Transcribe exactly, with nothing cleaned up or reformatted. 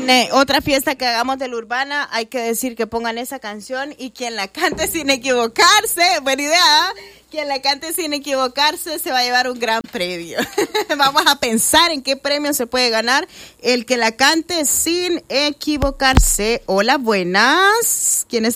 En eh, otra fiesta que hagamos de la urbana, hay que decir que pongan esa canción y quien la cante sin equivocarse, buena idea, quien la cante sin equivocarse se va a llevar un gran premio. Vamos a pensar en qué premio se puede ganar el que la cante sin equivocarse. Hola, buenas. ¿Quién es?